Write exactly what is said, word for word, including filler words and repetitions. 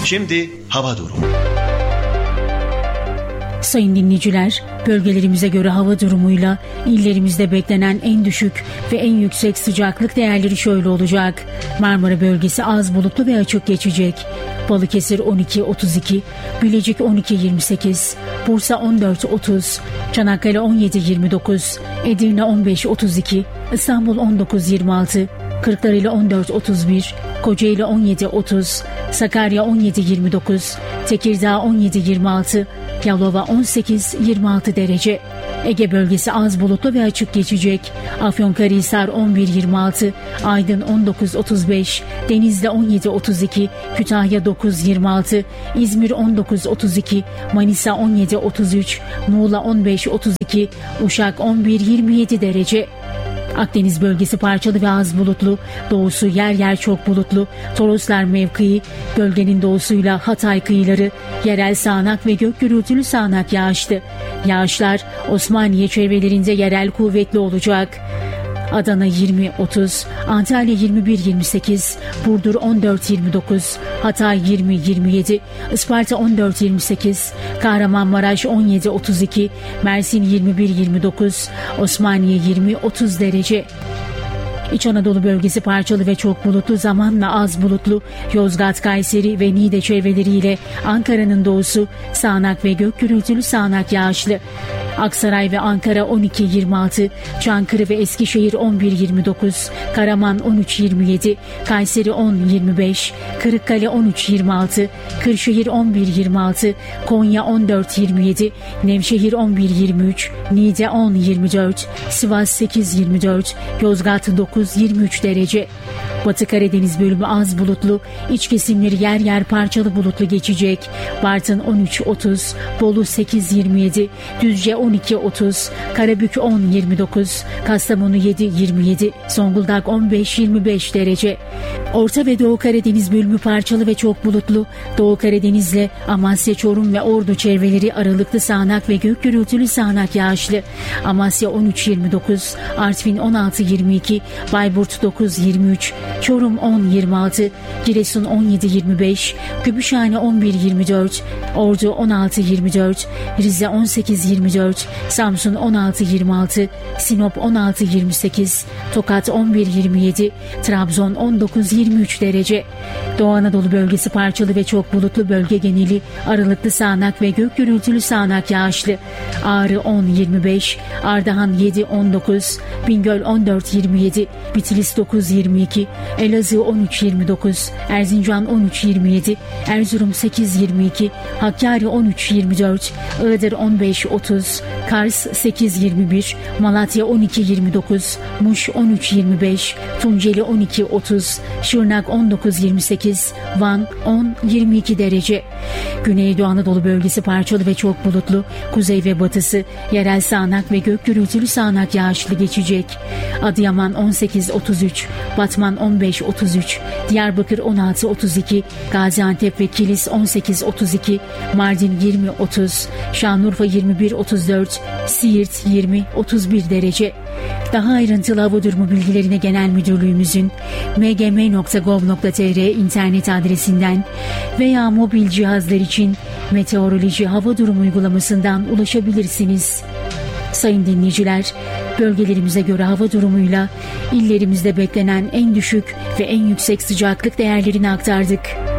Şimdi hava durumu. Sayın dinleyiciler, bölgelerimize göre hava durumuyla illerimizde beklenen en düşük ve en yüksek sıcaklık değerleri şöyle olacak. Marmara bölgesi az bulutlu ve açık geçecek. Balıkesir on iki otuz iki, Bilecik on iki yirmi sekiz, Bursa on dört otuz, Çanakkale on yedi yirmi dokuz, Edirne on beş otuz iki, İstanbul on dokuz yirmi altı, Kırklareli on dört otuz bir, Kocaeli on yedi otuz, Sakarya on yedi yirmi dokuz, Tekirdağ on yedi yirmi altı, Yalova on sekiz yirmi altı derece. Ege bölgesi az bulutlu ve açık geçecek. Afyonkarahisar on bir yirmi altı, Aydın on dokuz otuz beş, Denizli on yedi otuz iki, Kütahya dokuz yirmi altı, İzmir on dokuz otuz iki, Manisa on yedi otuz üç, Muğla on beş otuz iki, Uşak on bir yirmi yedi derece. Akdeniz bölgesi parçalı ve az bulutlu, doğusu yer yer çok bulutlu, Toroslar mevkii, bölgenin doğusuyla Hatay kıyıları, yerel sağanak ve gök gürültülü sağanak yağışlı. Yağışlar Osmaniye çevrelerinde yerel kuvvetli olacak. Adana yirmi otuz, Antalya yirmi bir yirmi sekiz, Burdur on dört yirmi dokuz, Hatay yirmi yirmi yedi, Isparta on dört yirmi sekiz, Kahramanmaraş on yedi otuz iki, Mersin yirmi bir yirmi dokuz, Osmaniye yirmi otuz derece. İç Anadolu bölgesi parçalı ve çok bulutlu, zamanla az bulutlu. Yozgat, Kayseri ve Niğde çevreleriyle Ankara'nın doğusu sağanak ve gök gürültülü sağanak yağışlı. Aksaray ve Ankara on iki yirmi altı, Çankırı ve Eskişehir on bir yirmi dokuz, Karaman on üç yirmi yedi, Kayseri on yirmi beş, Kırıkkale on üç yirmi altı, Kırşehir on bir yirmi altı, Konya on dört yirmi yedi, Nevşehir on bir yirmi üç, Niğde on yirmi dört, Sivas sekiz yirmi dört, Yozgat dokuz yirmi üç derece. Batı Karadeniz bölümü az bulutlu, iç kesimleri yer yer parçalı bulutlu geçecek. Bartın on üç otuz, Bolu sekiz yirmi yedi, Düzce on iki otuz, Karabük on yirmi dokuz, Kastamonu yedi yirmi yedi, Zonguldak on beş yirmi beş derece. Orta ve Doğu Karadeniz bölümü parçalı ve çok bulutlu. Doğu Karadeniz'le Amasya, Çorum ve Ordu çevreleri aralıklı sağanak ve gök gürültülü sağanak yağışlı. Amasya on üç yirmi dokuz, Artvin on altı yirmi iki, Bayburt dokuz yirmi üç, Çorum on yirmi altı, Giresun on yedi yirmi beş, Gümüşhane on bir yirmi dört, Ordu on altı yirmi dört, Rize on sekiz yirmi dört, Samsun on altı yirmi altı, Sinop on altı yirmi sekiz, Tokat on bir yirmi yedi, Trabzon on dokuz yirmi üç derece. Doğu Anadolu bölgesi parçalı ve çok bulutlu, bölge geneli aralıklı sağanak ve gök gürültülü sağanak yağışlı. Ağrı on yirmi beş, Ardahan yedi on dokuz, Bingöl on dört yirmi yedi, Bitlis dokuz yirmi iki, Elazığ on üç yirmi dokuz, Erzincan on üç yirmi yedi, Erzurum sekiz yirmi iki, Hakkari on üç yirmi dört, Iğdır on beş otuz, Kars sekiz yirmi bir, Malatya on iki yirmi dokuz, Muş on üç yirmi beş, Tunceli on iki otuz, Şırnak on dokuz yirmi sekiz, Van on yirmi iki derece. Güneydoğu Anadolu bölgesi parçalı ve çok bulutlu, kuzey ve batısı yerel sağanak ve gök gürültülü sağanak yağışlı geçecek. Adıyaman on sekiz otuz üç, Batman on beş otuz üç, Diyarbakır on altı otuz iki, Gaziantep ve Kilis on sekiz otuz iki, Mardin yirmi otuz, Şanlıurfa yirmi bir otuz dört, Siirt yirmi otuz bir derece. Daha ayrıntılı hava durumu bilgilerine Genel Müdürlüğümüzün m g m nokta gov nokta t r internet adresinden veya mobil cihazlar için Meteoroloji Hava Durumu uygulamasından ulaşabilirsiniz. Sayın dinleyiciler, bölgelerimize göre hava durumuyla illerimizde beklenen en düşük ve en yüksek sıcaklık değerlerini aktardık.